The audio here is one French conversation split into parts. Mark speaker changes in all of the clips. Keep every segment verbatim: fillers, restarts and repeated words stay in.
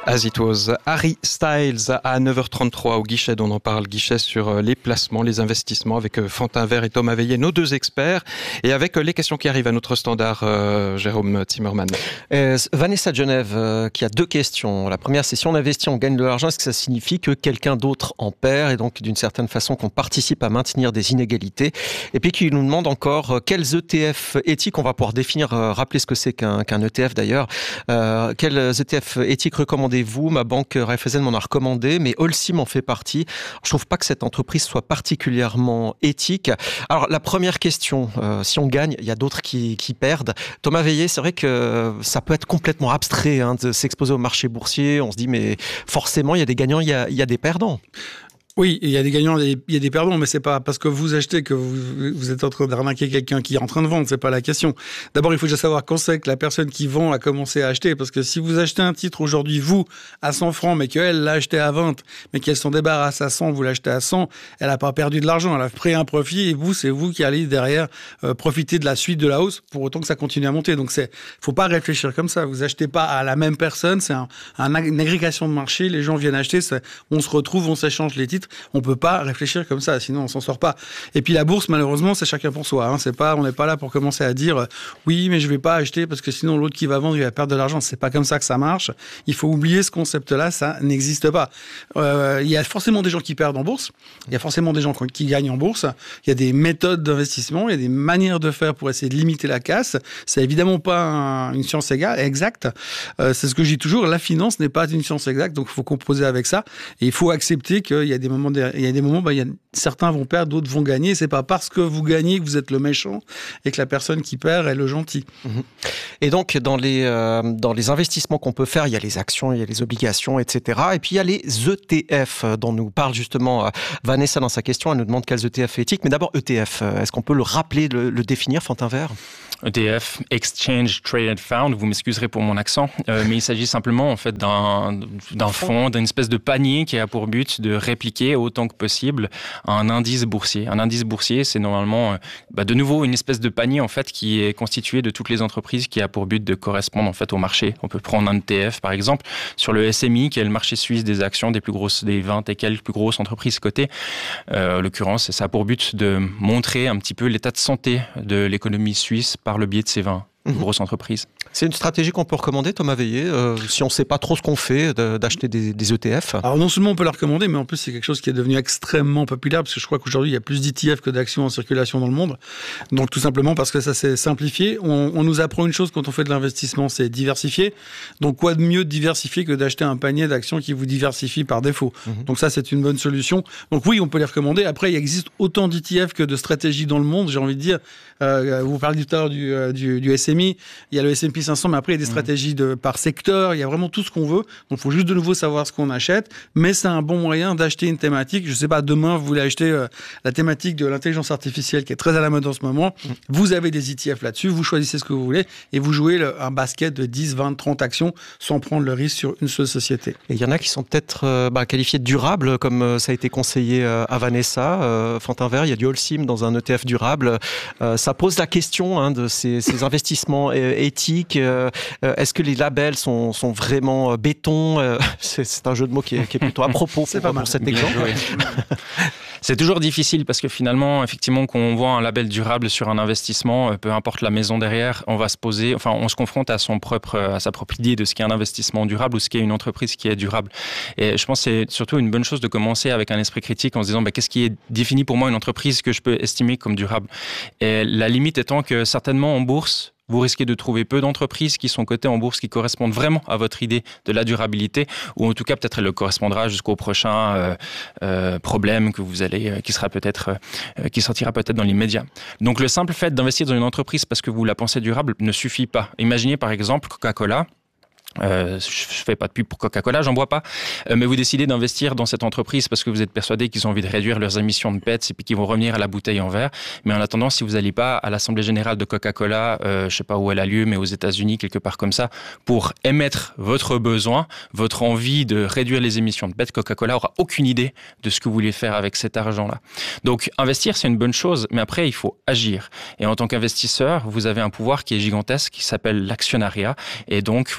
Speaker 1: As it was. Harry Styles à neuf heures trente-trois au guichet, dont on en parle, guichet sur les placements, les investissements, avec Fantin Vert et Thomas Veillet, nos deux experts, et avec les questions qui arrivent à notre standard, euh, Jérôme Timmerman.
Speaker 2: Euh, Vanessa de Genève euh, qui a deux questions. La première, c'est si on investit, on gagne de l'argent, est-ce que ça signifie que quelqu'un d'autre en perd et donc d'une certaine façon qu'on participe à maintenir des inégalités? Et puis qui nous demande encore euh, quels E T F éthiques, on va pouvoir définir, euh, rappeler ce que c'est qu'un, qu'un E T F d'ailleurs, euh, quels E T F éthiques recommandez-vous? Ma banque Raiffeisen m'en a recommandé, mais Holcim en fait partie. Je trouve pas que cette entreprise soit particulièrement éthique. Alors la première question, euh, si on gagne, il y a d'autres qui, qui perdent. Thomas Veillet, c'est vrai que ça peut être complètement abstrait hein, de s'exposer au marché boursier. On se dit mais forcément il y a des gagnants, il y a, il y a des perdants.
Speaker 3: Oui, il y a des gagnants, il y a des perdants, mais c'est pas parce que vous achetez que vous, vous êtes en train d'arnaquer quelqu'un qui est en train de vendre, c'est pas la question. D'abord, il faut déjà savoir quand c'est que la personne qui vend a commencé à acheter, parce que si vous achetez un titre aujourd'hui, vous, à cent francs, mais qu'elle l'a acheté à vingt, mais qu'elle s'en débarrasse à cent, vous l'achetez à cent, elle a pas perdu de l'argent, elle a pris un profit, et vous, c'est vous qui allez derrière euh, profiter de la suite de la hausse, pour autant que ça continue à monter. Donc c'est, faut pas réfléchir comme ça. Vous achetez pas à la même personne, c'est un, un, une agrégation de marché, les gens viennent acheter, on se retrouve, on s'échange les titres. On peut pas réfléchir comme ça, sinon on s'en sort pas. Et puis la bourse, malheureusement, c'est chacun pour soi. Hein. C'est pas, on n'est pas là pour commencer à dire euh, oui, mais je vais pas acheter parce que sinon l'autre qui va vendre, il va perdre de l'argent. C'est pas comme ça que ça marche. Il faut oublier ce concept-là, ça n'existe pas. Euh, il y a forcément des gens qui perdent en bourse. Il y a forcément des gens qui gagnent en bourse. Il y a des méthodes d'investissement, il y a des manières de faire pour essayer de limiter la casse. C'est évidemment pas un, une science égale, exacte. Euh, c'est ce que je dis toujours. La finance n'est pas une science exacte, donc il faut composer avec ça. Et il faut accepter qu'il y a des moments de, il y a des moments, bah, il y a, certains vont perdre, d'autres vont gagner. C'est pas parce que vous gagnez que vous êtes le méchant et que la personne qui perd est le gentil.
Speaker 2: Et donc, dans les, euh, dans les investissements qu'on peut faire, il y a les actions, il y a les obligations, et cetera. Et puis, il y a les E T F dont nous parle justement euh, Vanessa dans sa question. Elle nous demande quels E T F éthiques. Mais d'abord, E T F, est-ce qu'on peut le rappeler, le, le définir, Fantin Vert?
Speaker 4: E T F, Exchange Traded Fund, vous m'excuserez pour mon accent, euh, mais il s'agit simplement en fait d'un, d'un fonds, d'une espèce de panier qui a pour but de répliquer autant que possible un indice boursier. Un indice boursier, c'est normalement, euh, bah, de nouveau, une espèce de panier en fait qui est constitué de toutes les entreprises qui a pour but de correspondre en fait au marché. On peut prendre un E T F par exemple sur le S M I, qui est le marché suisse des actions des plus grosses, des vingt et quelques plus grosses entreprises cotées. Euh, en l'occurrence, ça a pour but de montrer un petit peu l'état de santé de l'économie suisse par le biais de ces vingt mmh. grosses entreprises.
Speaker 2: C'est une stratégie qu'on peut recommander, Thomas Veillet, euh, si on ne sait pas trop ce qu'on fait, de, d'acheter des, des E T F?
Speaker 3: Alors non seulement on peut la recommander, mais en plus c'est quelque chose qui est devenu extrêmement populaire, parce que je crois qu'aujourd'hui il y a plus d'E T F que d'actions en circulation dans le monde. Donc tout simplement parce que ça s'est simplifié. On, on nous apprend une chose quand on fait de l'investissement, c'est diversifier. Donc quoi de mieux de diversifier que d'acheter un panier d'actions qui vous diversifie par défaut. Mmh. Donc ça c'est une bonne solution. Donc oui, on peut les recommander. Après, il existe autant d'E T F que de stratégies dans le monde, j'ai envie de dire. Euh, vous parlez tout à l'heure du, du, du S M I, il y a le S and P cinq cents, mais après il y a des stratégies de, par secteur, il y a vraiment tout ce qu'on veut. Donc il faut juste de nouveau savoir ce qu'on achète, mais c'est un bon moyen d'acheter une thématique. Je sais pas, demain vous voulez acheter euh, la thématique de l'intelligence artificielle qui est très à la mode en ce moment. Mmh. Vous avez des E T F là-dessus, vous choisissez ce que vous voulez et vous jouez le, un basket de dix, vingt, trente actions sans prendre le risque sur une seule société.
Speaker 2: Et il y en a qui sont peut-être euh, bah, qualifiés de durables, comme euh, ça a été conseillé euh, à Vanessa. Euh, Fantin Vert, il y a du Holcim dans un E T F durable. Euh, ça pose la question hein, de ces, ces investissements euh, éthiques. Euh, est-ce que les labels sont, sont vraiment euh, béton? euh, c'est, c'est un jeu de mots qui est, qui est plutôt à propos pour, pour cet exemple.
Speaker 4: C'est toujours difficile parce que finalement, effectivement, quand on voit un label durable sur un investissement, peu importe la maison derrière, on va se poser, enfin, on se confronte à son propre, à sa propre idée de ce qu'est un investissement durable ou ce qu'est une entreprise qui est durable. Et je pense que c'est surtout une bonne chose de commencer avec un esprit critique en se disant, bah, qu'est-ce qui est défini pour moi une entreprise que je peux estimer comme durable? Et la limite étant que certainement en bourse, vous risquez de trouver peu d'entreprises qui sont cotées en bourse qui correspondent vraiment à votre idée de la durabilité, ou en tout cas peut-être elle le correspondra jusqu'au prochain euh, euh, problème que vous allez, euh, qui sera peut-être, euh, qui sortira peut-être dans l'immédiat. Donc le simple fait d'investir dans une entreprise parce que vous la pensez durable ne suffit pas. Imaginez par exemple Coca-Cola. Euh, je fais pas de pub pour Coca-Cola, j'en bois pas, euh, mais vous décidez d'investir dans cette entreprise parce que vous êtes persuadé qu'ils ont envie de réduire leurs émissions de P E T S et puis qu'ils vont revenir à la bouteille en verre. Mais en attendant, si vous n'allez pas à l'Assemblée Générale de Coca-Cola, euh, je sais pas où elle a lieu, mais aux États-Unis, quelque part comme ça, pour émettre votre besoin, votre envie de réduire les émissions de P E T S, Coca-Cola aura aucune idée de ce que vous voulez faire avec cet argent-là. Donc, investir, c'est une bonne chose, mais après, il faut agir. Et en tant qu'investisseur, vous avez un pouvoir qui est gigantesque, qui s'appelle l'actionnariat, et donc votre droit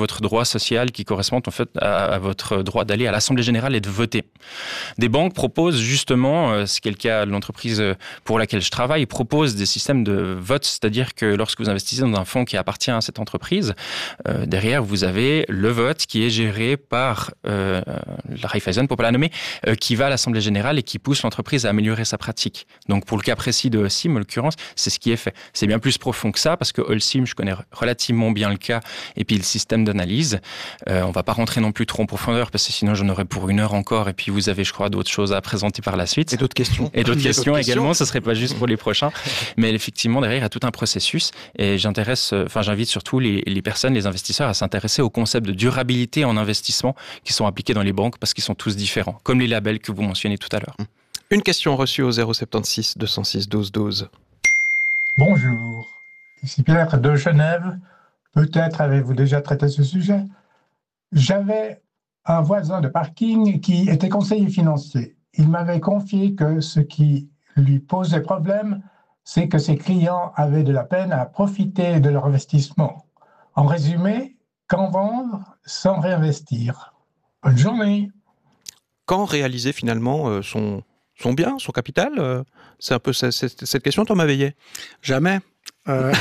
Speaker 4: droits sociaux qui correspondent en fait à, à votre droit d'aller à l'Assemblée générale et de voter. Des banques proposent justement, ce qui est le cas de l'entreprise pour laquelle je travaille, proposent des systèmes de vote, c'est-à-dire que lorsque vous investissez dans un fonds qui appartient à cette entreprise, euh, derrière vous avez le vote qui est géré par euh, la Raiffeisen, pour pas la nommer, euh, qui va à l'Assemblée générale et qui pousse l'entreprise à améliorer sa pratique. Donc pour le cas précis de Holcim, en l'occurrence, c'est ce qui est fait. C'est bien plus profond que ça, parce que Holcim, je connais relativement bien le cas et puis le système d'analyse. Euh, on va pas rentrer non plus trop en profondeur, parce que sinon j'en aurais pour une heure encore, et puis vous avez, je crois, d'autres choses à présenter par la suite.
Speaker 2: Et d'autres questions.
Speaker 4: Et d'autres questions
Speaker 2: questions.
Speaker 4: également, ce serait pas juste pour les prochains. Mais effectivement, derrière, il y a tout un processus, et j'intéresse, enfin, j'invite surtout les, les personnes, les investisseurs à s'intéresser aux concepts de durabilité en investissement qui sont appliqués dans les banques, parce qu'ils sont tous différents, comme les labels que vous mentionnez tout à l'heure.
Speaker 1: Une question reçue au zéro sept six deux zéro six douze douze.
Speaker 5: Bonjour, ici Pierre de Genève. Peut-être avez-vous déjà traité ce sujet. J'avais un voisin de parking qui était conseiller financier. Il m'avait confié que ce qui lui posait problème, c'est que ses clients avaient de la peine à profiter de leur investissement. En résumé, quand vendre sans réinvestir. Bonne journée.
Speaker 1: Quand réaliser finalement euh, son, son bien, son capital euh, C'est un peu cette, cette, cette question, Thomas Veillet.
Speaker 3: Jamais. Euh...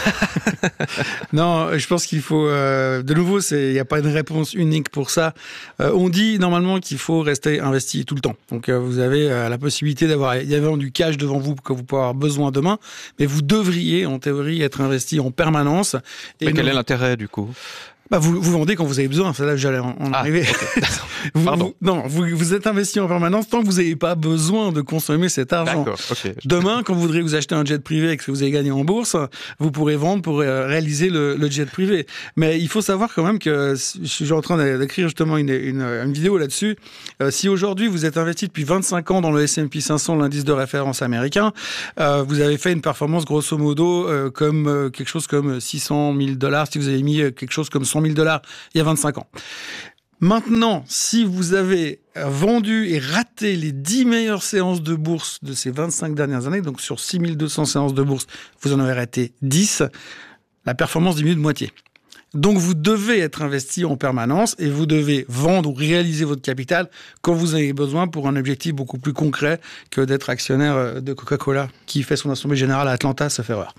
Speaker 3: non, je pense qu'il faut... Euh... De nouveau, il n'y a pas de réponse unique pour ça. Euh, on dit normalement qu'il faut rester investi tout le temps. Donc euh, vous avez euh, la possibilité d'avoir, d'avoir du cash devant vous que vous pouvez avoir besoin demain, mais vous devriez en théorie être investi en permanence.
Speaker 1: Et mais quel est l'intérêt du coup ?
Speaker 3: Bah vous, vous vendez quand vous avez besoin, c'est là que j'allais en, en ah, arriver. Okay. vous, Pardon. Vous, non, vous, vous êtes investi en permanence tant que vous n'avez pas besoin de consommer cet argent.
Speaker 1: D'accord, okay.
Speaker 3: Demain, quand vous voudrez vous acheter un jet privé et que vous avez gagné en bourse, vous pourrez vendre pour euh, réaliser le, le jet privé. Mais il faut savoir quand même que je suis en train d'écrire justement une, une, une vidéo là-dessus. Euh, si aujourd'hui vous êtes investi depuis vingt-cinq ans dans le S and P cinq cents, l'indice de référence américain, euh, vous avez fait une performance grosso modo euh, comme euh, quelque chose comme six cent mille dollars si vous avez mis quelque chose comme cent mille dollars il y a vingt-cinq ans. Maintenant, si vous avez vendu et raté les dix meilleures séances de bourse de ces vingt-cinq dernières années, donc sur six mille deux cents séances de bourse, vous en avez raté dix, la performance diminue de moitié. Donc vous devez être investi en permanence et vous devez vendre ou réaliser votre capital quand vous avez besoin pour un objectif beaucoup plus concret que d'être actionnaire de Coca-Cola qui fait son assemblée générale à Atlanta, sauf erreur.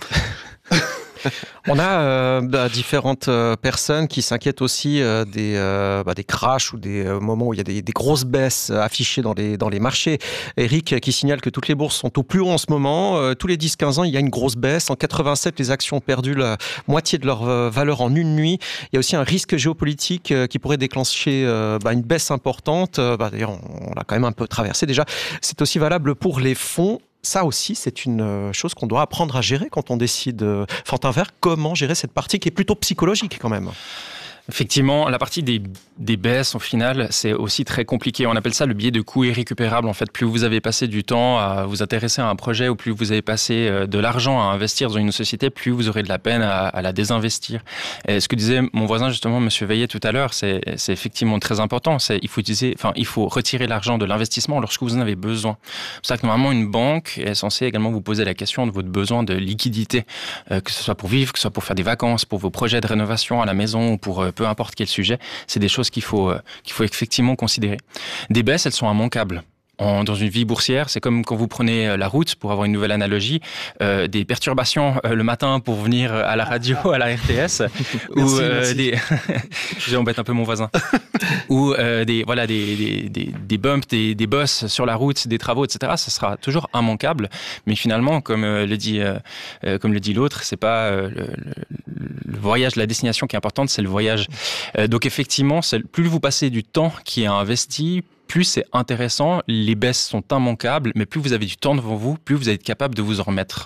Speaker 2: On a euh, bah, différentes euh, personnes qui s'inquiètent aussi euh, des, euh, bah, des crashs ou des euh, moments où il y a des, des grosses baisses affichées dans les, dans les marchés. Eric qui signale que toutes les bourses sont au plus haut en ce moment. Euh, tous les dix à quinze ans, il y a une grosse baisse. En quatre-vingt-sept, les actions ont perdu la moitié de leur euh, valeur en une nuit. Il y a aussi un risque géopolitique euh, qui pourrait déclencher euh, bah, une baisse importante. Euh, bah, d'ailleurs, on, on l'a quand même un peu traversé déjà. C'est aussi valable pour les fonds. Ça aussi, c'est une chose qu'on doit apprendre à gérer quand on décide, Fantin-Vert, comment gérer cette partie qui est plutôt psychologique quand même.
Speaker 4: Effectivement, la partie des, des baisses, au final, c'est aussi très compliqué. On appelle ça le biais de coût irrécupérable. En fait, plus vous avez passé du temps à vous intéresser à un projet ou plus vous avez passé de l'argent à investir dans une société, plus vous aurez de la peine à, à la désinvestir. Et ce que disait mon voisin, justement, Monsieur Veillet, tout à l'heure, c'est, c'est effectivement très important. C'est, il faut utiliser, enfin, il faut retirer l'argent de l'investissement lorsque vous en avez besoin. C'est pour ça que normalement, une banque est censée également vous poser la question de votre besoin de liquidité, euh, que ce soit pour vivre, que ce soit pour faire des vacances, pour vos projets de rénovation à la maison ou pour euh, peu importe quel sujet, c'est des choses qu'il faut, euh, qu'il faut effectivement considérer. Des baisses, elles sont immanquables. En, dans une vie boursière, c'est comme quand vous prenez la route, pour avoir une nouvelle analogie, euh, des perturbations euh, le matin pour venir à la radio, à la R T S, ou
Speaker 3: merci,
Speaker 4: euh,
Speaker 3: merci.
Speaker 4: des, j'embête un peu mon voisin, ou euh, des voilà des des des, des bumps, des, des bosses sur la route, des travaux, et cetera. Ça sera toujours immanquable, mais finalement, comme euh, le dit euh, comme le dit l'autre, c'est pas euh, le, le, le voyage, la destination qui est importante, c'est le voyage. Euh, donc effectivement, c'est, plus vous passez du temps qui est investi, plus c'est intéressant, les baisses sont immanquables, mais plus vous avez du temps devant vous, plus vous êtes capable de vous en remettre.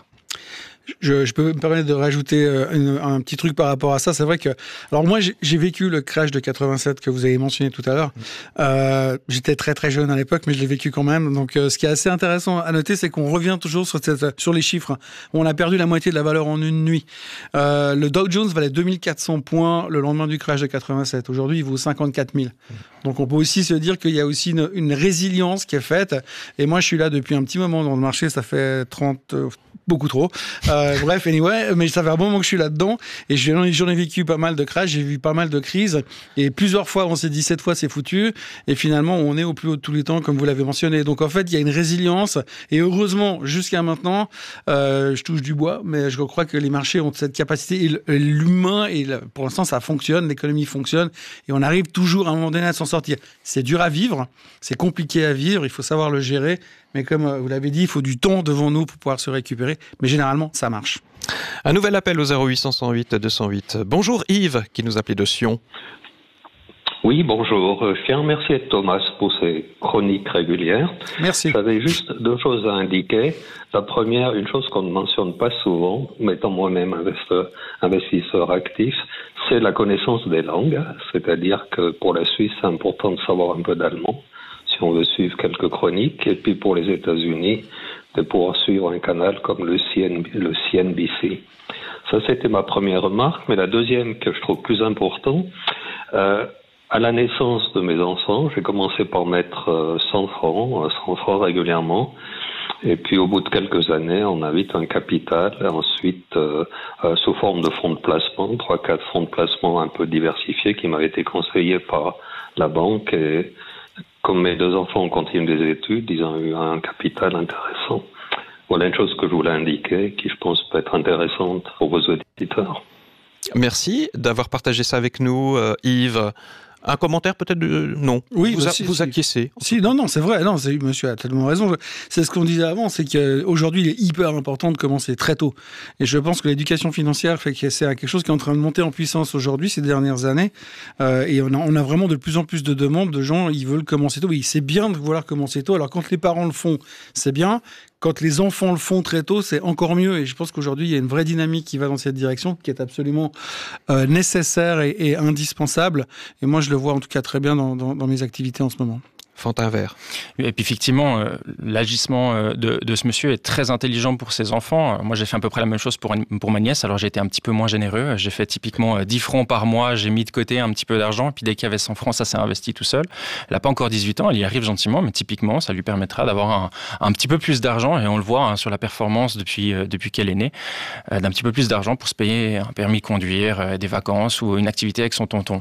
Speaker 3: Je, je peux me permettre de rajouter une, un petit truc par rapport à ça. C'est vrai que, alors moi, j'ai, j'ai vécu le crash de quatre-vingt-sept que vous avez mentionné tout à l'heure. Euh, j'étais très très jeune à l'époque, mais je l'ai vécu quand même. Donc, euh, ce qui est assez intéressant à noter, c'est qu'on revient toujours sur, cette, sur les chiffres. On a perdu la moitié de la valeur en une nuit. Euh, le Dow Jones valait deux mille quatre cents points le lendemain du crash de quatre-vingt-sept. Aujourd'hui, il vaut cinquante-quatre mille. Donc, on peut aussi se dire qu'il y a aussi une, une résilience qui est faite. Et moi, je suis là depuis un petit moment dans le marché. Ça fait trente beaucoup trop. Euh, bref, anyway, mais ça fait un bon moment que je suis là-dedans et j'en ai, j'en ai vécu pas mal de crashs, j'ai vu pas mal de crises et plusieurs fois on s'est dit cette fois c'est foutu et finalement on est au plus haut de tous les temps comme vous l'avez mentionné. Donc en fait il y a une résilience et heureusement jusqu'à maintenant, euh, je touche du bois, mais je crois que les marchés ont cette capacité et l'humain et le, pour l'instant ça fonctionne, l'économie fonctionne et on arrive toujours à un moment donné à s'en sortir. C'est dur à vivre, c'est compliqué à vivre, il faut savoir le gérer. Mais comme vous l'avez dit, il faut du temps devant nous pour pouvoir se récupérer. Mais généralement, ça marche.
Speaker 1: Un nouvel appel au zéro huit cent, cent huit, deux cent huit. Bonjour Yves, qui nous appelait de Sion.
Speaker 6: Oui, bonjour. Je tiens à remercier Thomas pour ses chroniques régulières.
Speaker 3: Merci.
Speaker 6: J'avais juste deux choses à indiquer. La première, une chose qu'on ne mentionne pas souvent, étant moi-même investisseur, investisseur actif, c'est la connaissance des langues. C'est-à-dire que pour la Suisse, c'est important de savoir un peu d'allemand, si on veut suivre quelques chroniques, et puis pour les États-Unis, de pouvoir suivre un canal comme le C N B C, le C N B C. Ça, c'était ma première remarque, mais la deuxième que je trouve plus importante, euh, à la naissance de mes enfants, j'ai commencé par mettre euh, cent francs, cent francs régulièrement, et puis au bout de quelques années, on a vite un capital, et ensuite euh, euh, sous forme de fonds de placement, trois, quatre fonds de placement un peu diversifiés qui m'avaient été conseillés par la banque et comme mes deux enfants ont continué des études, ils ont eu un capital intéressant. Voilà une chose que je voulais indiquer, qui je pense peut être intéressante pour vos auditeurs.
Speaker 1: Merci d'avoir partagé ça avec nous, euh, Yves. Un commentaire peut-être de... Non.
Speaker 3: Oui,
Speaker 1: vous,
Speaker 3: bah,
Speaker 1: a,
Speaker 3: si,
Speaker 1: vous
Speaker 3: si.
Speaker 1: acquiescez.
Speaker 3: Si, non, non, c'est vrai. Non, c'est, monsieur a tellement raison. C'est ce qu'on disait avant, c'est qu'aujourd'hui, il est hyper important de commencer très tôt. Et je pense que l'éducation financière fait que c'est quelque chose qui est en train de monter en puissance aujourd'hui, ces dernières années. Euh, et on a, on a vraiment de plus en plus de demandes de gens, ils veulent commencer tôt. Oui, c'est bien de vouloir commencer tôt. Alors, quand les parents le font, c'est bien. Quand les enfants le font très tôt, c'est encore mieux. Et je pense qu'aujourd'hui, il y a une vraie dynamique qui va dans cette direction, qui est absolument euh, nécessaire et, et indispensable. Et moi, je le vois en tout cas très bien dans, dans, dans mes activités en ce moment.
Speaker 1: Fantin Vert.
Speaker 4: Et puis effectivement, euh, l'agissement euh, de, de ce monsieur est très intelligent pour ses enfants. Moi, j'ai fait à peu près la même chose pour, pour ma nièce. Alors, j'ai été un petit peu moins généreux. J'ai fait typiquement dix francs par mois. J'ai mis de côté un petit peu d'argent. Et puis, dès qu'il y avait cent francs, ça s'est investi tout seul. Elle n'a pas encore dix-huit ans. Elle y arrive gentiment. Mais typiquement, ça lui permettra d'avoir un, un petit peu plus d'argent. Et on le voit hein, sur la performance depuis, euh, depuis qu'elle est née, euh, d'un petit peu plus d'argent pour se payer un permis de conduire, euh, des vacances ou une activité avec son tonton.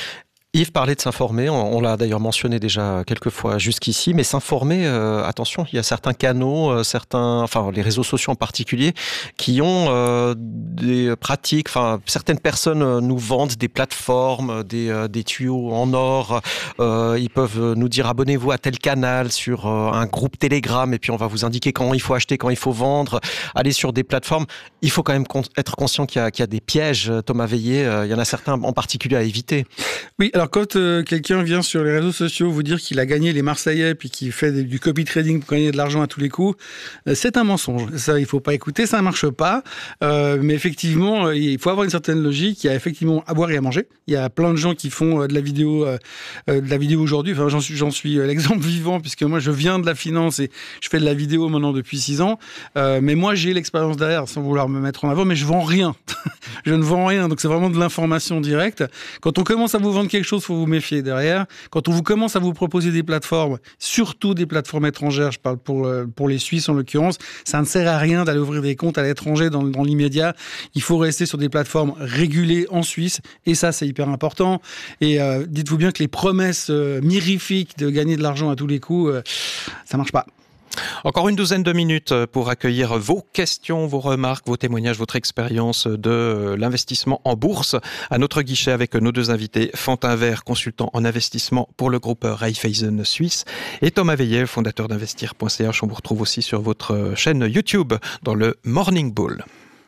Speaker 2: Yves parlait de s'informer, on, on l'a d'ailleurs mentionné déjà quelques fois jusqu'ici, mais s'informer, euh, attention, il y a certains canaux, euh, certains, enfin les réseaux sociaux en particulier, qui ont euh, des pratiques, enfin certaines personnes euh, nous vendent des plateformes, des, euh, des tuyaux en or, euh, ils peuvent nous dire abonnez-vous à tel canal sur euh, un groupe Telegram et puis on va vous indiquer quand il faut acheter, quand il faut vendre, aller sur des plateformes. Il faut quand même con- être conscient qu'il y a, qu'il y a des pièges, Thomas Veillet, euh, il y en a certains en particulier à éviter.
Speaker 3: Oui, alors quand euh, quelqu'un vient sur les réseaux sociaux vous dire qu'il a gagné les Marseillais puis qu'il fait des, du copy trading pour gagner de l'argent à tous les coups, euh, c'est un mensonge. Ça, il faut pas écouter, ça marche pas. Euh, mais effectivement, il faut avoir une certaine logique. Il y a effectivement à boire et à manger. Il y a plein de gens qui font euh, de la vidéo, euh, de la vidéo aujourd'hui. Enfin, j'en suis, j'en suis l'exemple vivant puisque moi, je viens de la finance et je fais de la vidéo maintenant depuis six ans. Euh, mais moi, j'ai l'expérience derrière, sans vouloir me mettre en avant, mais je vends rien. Je ne vends rien. Donc, c'est vraiment de l'information directe. Quand on commence à vous vendre quelque chose, faut vous méfier derrière. Quand on vous commence à vous proposer des plateformes, surtout des plateformes étrangères, je parle pour, pour les Suisses en l'occurrence, ça ne sert à rien d'aller ouvrir des comptes à l'étranger dans, dans l'immédiat. Il faut rester sur des plateformes régulées en Suisse et ça, c'est hyper important. Et euh, dites-vous bien que les promesses euh, mirifiques de gagner de l'argent à tous les coups, euh, ça marche pas.
Speaker 1: Encore une douzaine de minutes pour accueillir vos questions, vos remarques, vos témoignages, votre expérience de l'investissement en bourse à notre guichet avec nos deux invités, Fantin Vert, consultant en investissement pour le groupe Raiffeisen Suisse, et Thomas Veillet, fondateur d'investir point c h. On vous retrouve aussi sur votre chaîne YouTube dans le Morning Bull.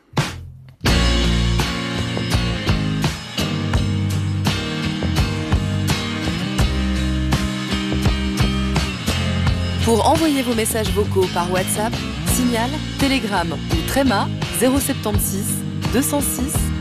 Speaker 7: Pour envoyer vos messages vocaux par WhatsApp, Signal, Telegram ou Trema zéro sept six deux zéro six